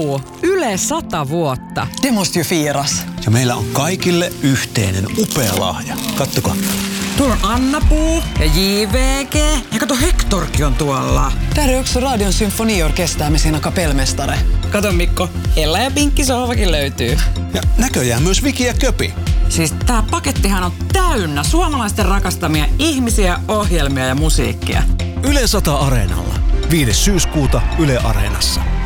Juu, Yle 100 vuotta. Det måste ju firas. Ja meillä on kaikille yhteinen upea lahja. Kattokaa. Tuolla on Anna-Puu ja JVG. Ja kato, Hektorkin on tuolla. Där är också Radion symfoniorkester med sina kapellmästare. Kato Mikko, Ella ja Pinkki sohvakin löytyy. Ja näköjään myös Viki ja Köpi. Siis tää pakettihan on täynnä suomalaisten rakastamia ihmisiä, ohjelmia ja musiikkia. Yle 100 Areenalla. 5. syyskuuta Yle Areenassa.